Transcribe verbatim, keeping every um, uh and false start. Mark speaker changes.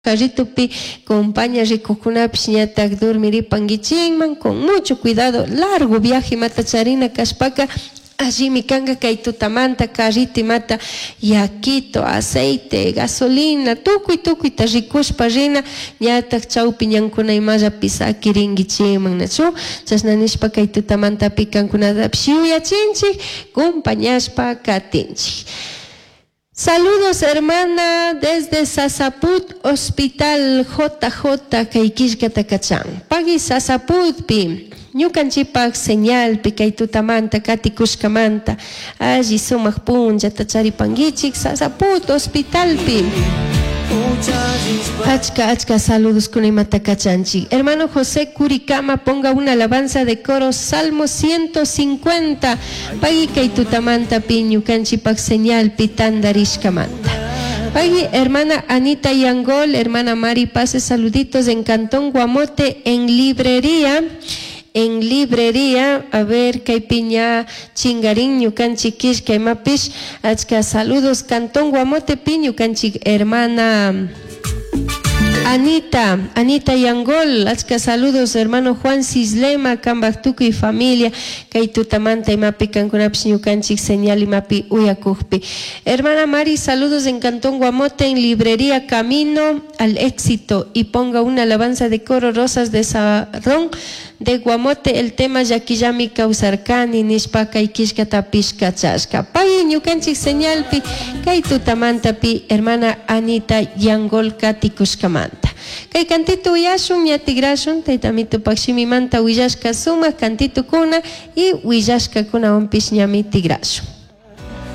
Speaker 1: Carritupi compañía rikukunapish ñatak dormiripanguichinman con mucho cuidado, largo viaje mata charina kashpaka allimi kanga kay tutamanta carrito mata yaquito, aceite, gasolina, tukuy tukuyta rikushpa rina ñatak chawpi ñankuna imalla pisaki rinkichiman nachu chashna nishpa kay tutamantapi kankunatapish yuyachinchik compañashpa katinchik. Saludos hermana desde Sasaput Hospital J J Kaikishkata Kachan. Pagi Sasaput pi. Ñukanchipak señal pi kay tutamanta katikushkamanta. Alli sumaq punllata charipankichik Sasaput Hospital pi. Achka, achka, saludos con imata kachanchi. Hermano José Curicama, ponga una alabanza de coro, Salmo ciento cincuenta. Pagi kay tutamanta piñu canchipak señal pitandarishkamanta. Pagi, hermana Anita Yangol, hermana Mari Pase, saluditos en Cantón Guamote, en librería. En librería, a ver, Caipiña, Chingarín, Ñucanchi, Kish, Caimapish, Achka, saludos, Cantón Guamote, Piñu, Canchi, hermana Anita, Anita Yangol, Achka, saludos, hermano Juan Cislema, Cambactuco y familia, Caitutamanta, Imapi, Cancunapish, Ñucanchi, señal, Imapi, Uyacujpi. Hermana Mari, saludos en Cantón Guamote, en librería, Camino al Éxito, y ponga una alabanza de coro, Rosas de Sarrón, de Guamote, el tema Yakiyami Kausarkani, Nishpaka y Kishkatapish Kachashka. Pay Ñukanchik señalpi, Kay Tutamantapi, hermana Anita Yangol Katikushkamanta. Kay cantito Uyashun, Yatigrashun, Taitamito Pakshimi Manta, Uyashka Suma, cantito Kuna y Uyashka Kuna Ompish Ñami Tigrashun.